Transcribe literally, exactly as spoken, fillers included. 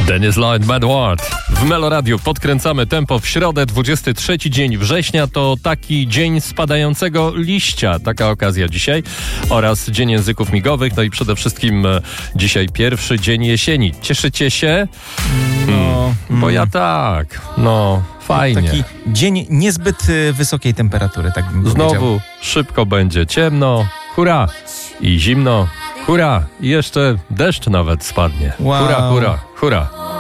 Dennis Lloyd, Mad World. W Meloradiu podkręcamy tempo w środę, dwudziesty trzeci dzień września. To taki dzień spadającego liścia. Taka okazja dzisiaj. Oraz Dzień Języków Migowych. No i przede wszystkim e, dzisiaj pierwszy dzień jesieni. Cieszycie się? No, hmm, bo mm. ja tak. No, fajnie. Taki dzień niezbyt y, wysokiej temperatury, tak bym Znowu powiedział. szybko będzie ciemno. Hurra! I zimno. Hurra! I jeszcze deszcz nawet spadnie. Wow. Hurra, hurra, hurra.